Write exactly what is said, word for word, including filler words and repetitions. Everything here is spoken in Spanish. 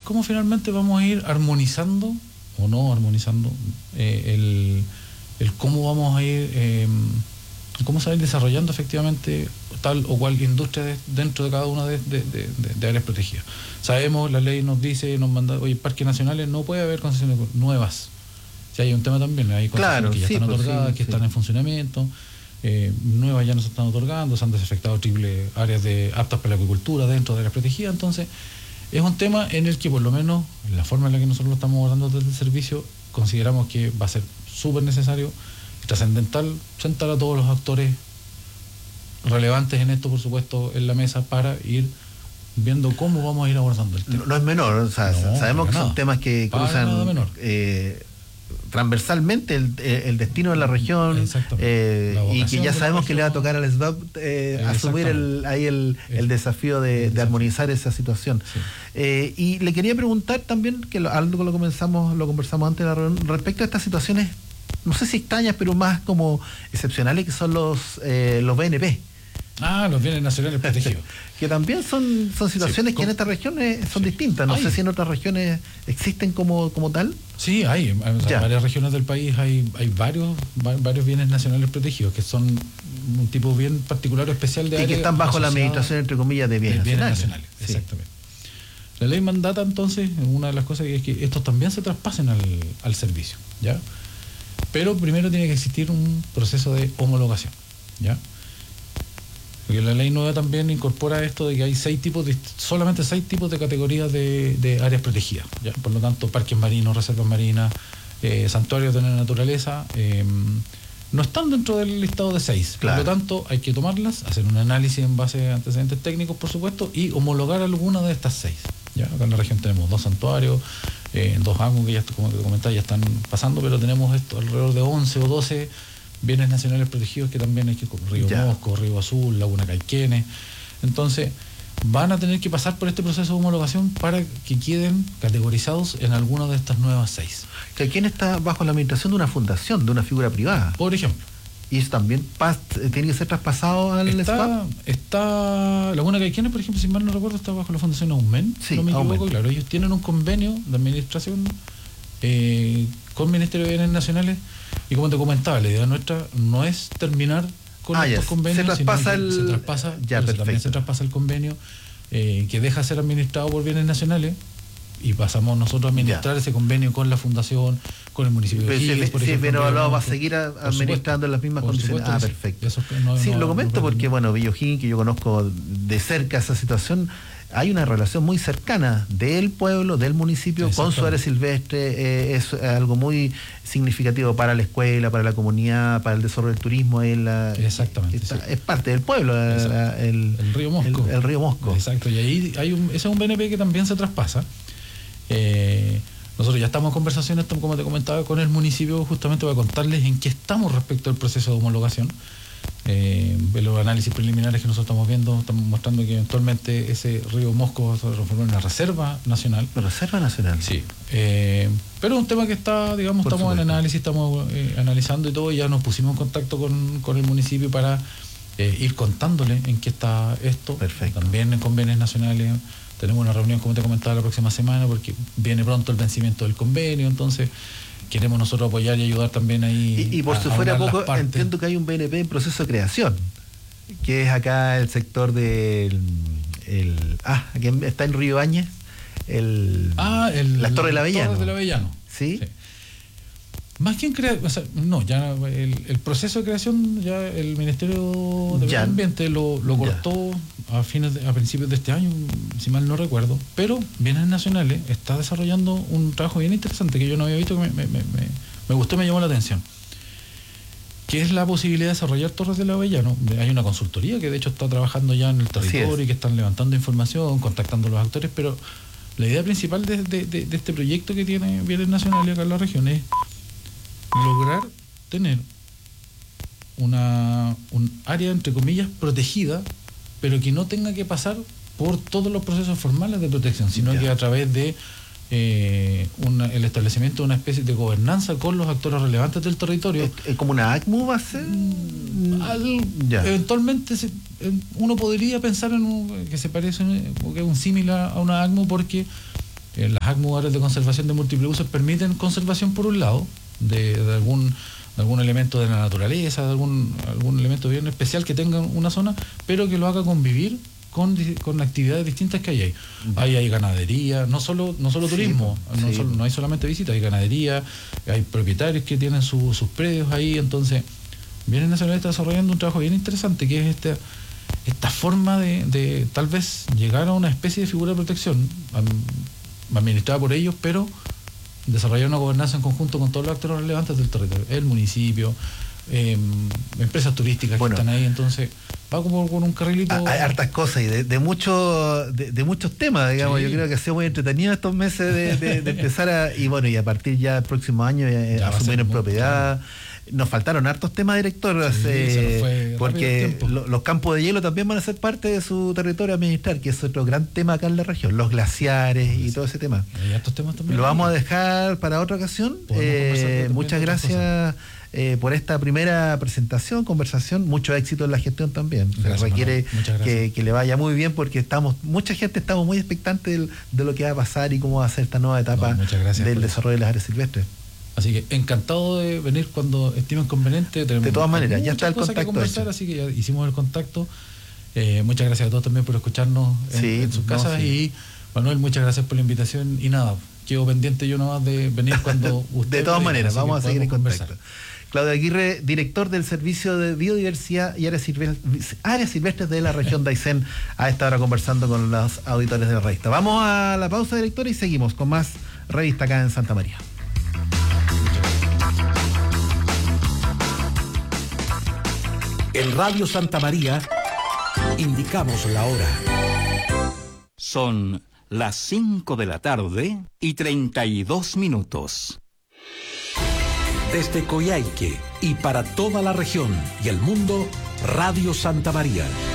cómo finalmente vamos a ir armonizando o no armonizando eh, el, el cómo vamos a ir eh, cómo se va a ir desarrollando efectivamente tal o cual industria de, dentro de cada una de, de, de, de áreas protegidas. Sabemos, la ley nos dice, nos manda, oye, parques nacionales no puede haber concesiones nuevas. Si hay un tema también, hay concesiones claro, que ya sí, están pues, otorgadas, sí, que sí. están en funcionamiento, eh, nuevas ya no se están otorgando, se han desafectado triple áreas de aptas para la acuicultura dentro de áreas protegidas. Entonces, es un tema en el que por lo menos, en la forma en la que nosotros lo estamos abordando desde el servicio, consideramos que va a ser súper necesario y trascendental sentar a todos los actores relevantes en esto, por supuesto, en la mesa para ir viendo cómo vamos a ir abordando el tema. No, no es menor, o sea, No, sabemos que nada. son temas que Para nada cruzan menor. eh, transversalmente el, el destino de la región, eh, la y que ya sabemos que le va a tocar al S B A P eh, asumir el, ahí el, el desafío de, el de armonizar esa situación. Sí. Eh, y le quería preguntar también, que lo, algo lo comenzamos, lo conversamos antes de la reunión, respecto a estas situaciones, no sé si extrañas, pero más como excepcionales, que son los, eh, los B N P. Ah, los bienes nacionales protegidos. Que también son, son situaciones sí, que en estas regiones son sí. distintas. No hay. sé si en otras regiones existen como, como tal. Sí, hay. O sea, en varias regiones del país hay, hay varios, varios bienes nacionales protegidos que son un tipo bien particular o especial de área. Y que están bajo la administración, entre comillas, de bienes, de bienes nacionales. nacionales. Sí. Exactamente. La ley mandata entonces, una de las cosas es que estos también se traspasen al, al servicio, ¿ya? Pero primero tiene que existir un proceso de homologación, ¿ya? Porque la ley nueva también incorpora esto de que hay seis tipos de, solamente seis tipos de categorías de, de áreas protegidas, ¿ya? Por lo tanto, parques marinos, reservas marinas, eh, santuarios de la naturaleza, eh, no están dentro del listado de seis. Claro. Por lo tanto, hay que tomarlas, hacer un análisis en base a antecedentes técnicos, por supuesto, y homologar alguna de estas seis. ¿Ya? Acá en la región tenemos dos santuarios, eh, dos A G M U que ya, como te comentaba, ya están pasando, pero tenemos esto alrededor de once o doce bienes nacionales protegidos que también hay que, como Río ya. Mosco, Río Azul, Laguna Caiquenes. Entonces, van a tener que pasar por este proceso de homologación para que queden categorizados en alguna de estas nuevas seis. Caiquenes está bajo la administración de una fundación, de una figura privada. Por ejemplo. ¿Y eso también pas, tiene que ser traspasado al está, S P A P? Está Laguna Caiquenes, por ejemplo, si mal no recuerdo, está bajo la Fundación Aumen. Sí, no me equivoco, Aumen. Claro, ellos tienen un convenio de administración eh, con el Ministerio de Bienes Nacionales. Y como te comentaba, la idea nuestra no es terminar con ah, estos yes. convenios, se traspasa sino que el... se traspasa, ya, también se traspasa el convenio eh, que deja de ser administrado por bienes nacionales y pasamos nosotros a administrar ya. ese convenio con la fundación, con el municipio de O'Higgins, si, por si ejemplo. Si bien evaluado va a seguir a, administrando en las mismas condiciones. Ah, perfecto. Eso no, sí, no, lo comento no, porque, no. bueno, Villa O'Higgins, que yo conozco de cerca esa situación, hay una relación muy cercana del pueblo, del municipio con su área silvestre, eh, es algo muy significativo para la escuela, para la comunidad, para el desarrollo del turismo. Es, la, Exactamente. Está, sí. Es parte del pueblo, la, el, el río Mosco. El, el río Mosco. Exacto, y ahí hay un, ese es un B N P que también se traspasa. Eh, nosotros ya estamos en conversaciones, como te comentaba, con el municipio justamente para contarles en qué estamos respecto al proceso de homologación. Eh, los análisis preliminares que nosotros estamos viendo estamos mostrando que eventualmente ese río Mosco va a transformar en una reserva nacional. ¿Una reserva nacional? Sí. Eh, pero es un tema que está, digamos, Por estamos supuesto. en análisis, estamos eh, analizando y todo, y ya nos pusimos en contacto con, con el municipio para eh, ir contándole en qué está esto. Perfecto. También en convenios nacionales. Tenemos una reunión, como te comentaba, la próxima semana, porque viene pronto el vencimiento del convenio, entonces queremos nosotros apoyar y ayudar también ahí. Y, y por a, si fuera poco, entiendo que hay un B N P en proceso de creación, que es acá el sector del... El, ah, aquí está en Río Bañez, el, ah, el, las Torres del Avellano. Torres del Avellano. ¿Sí? Sí. Más que en crear, o sea, no, ya el, el proceso de creación, ya el Ministerio de Medio Ambiente lo, lo cortó ya. a fines de, a principios de este año, si mal no recuerdo, pero Bienes Nacionales está desarrollando un trabajo bien interesante que yo no había visto, que me, me, me, me gustó, me llamó la atención, que es la posibilidad de desarrollar Torres del Avellano. Hay una consultoría que de hecho está trabajando ya en el territorio y que están levantando información, contactando a los actores, pero la idea principal de, de, de, de este proyecto que tiene Bienes Nacionales acá en la región es lograr tener una un área, entre comillas, protegida, pero que no tenga que pasar por todos los procesos formales de protección, sino ya. que a través de eh, una, el establecimiento de una especie de gobernanza con los actores relevantes del territorio. ¿Es, es como una A C M U va a ser? Mm, al, eventualmente se, uno podría pensar en un, que se parece, que es un símil a, a una A C M U, porque eh, las A C M U, áreas de conservación de múltiples usos, permiten conservación por un lado, de, de algún de algún elemento de la naturaleza, de algún, algún elemento bien especial que tenga una zona, pero que lo haga convivir con, con actividades distintas que hay ahí. Ahí hay ganadería, no solo, no solo sí, turismo, no, sí. solo, no hay solamente visitas, hay ganadería, hay propietarios que tienen su, sus predios ahí, entonces Bienes Nacionales está desarrollando un trabajo bien interesante, que es este, esta forma de, de tal vez llegar a una especie de figura de protección administrada por ellos, pero desarrollar una gobernanza en conjunto con todos los actores relevantes del territorio, el municipio, eh, empresas turísticas bueno, que están ahí, entonces va como con un carrilito. Hay hartas cosas y de, de, mucho, de, de muchos temas, digamos. Sí. Yo creo que ha sido muy entretenido estos meses de, de, de empezar a, y bueno, y a partir ya del próximo año ya, ya asumir en propiedad. Claro. Nos faltaron hartos temas, director, sí, eh, porque lo, los campos de hielo también van a ser parte de su territorio a administrar, que es otro gran tema acá en la región, los glaciares y todo ese tema. Hay hartos temas también. Lo vamos a dejar para otra ocasión. Eh, muchas gracias eh, por esta primera presentación, conversación, mucho éxito en la gestión también. Gracias, Se requiere que, que le vaya muy bien, porque estamos, mucha gente estamos muy expectantes de, de lo que va a pasar y cómo va a ser esta nueva etapa no, del desarrollo de las áreas silvestres. Así que encantado de venir cuando estimen conveniente. Tenemos de todas maneras, ya está el contacto. Que conversar, así que ya hicimos el contacto. Eh, muchas gracias a todos también por escucharnos en, sí, en sus no, casas. Sí. Y Manuel, muchas gracias por la invitación. Y nada, quedo pendiente yo nomás de venir cuando usted. De todas maneras, vamos a seguir en contacto. Conversar. Claudio Aguirre, director del Servicio de Biodiversidad y Áreas Silvestres, áreas silvestres de la región de Aysén, a esta hora conversando con los auditores de la revista. Vamos a la pausa, director, y seguimos con más revista acá en Santa María. En Radio Santa María indicamos la hora. Son las cinco de la tarde y treinta y dos minutos. Desde Coyhaique y para toda la región y el mundo, Radio Santa María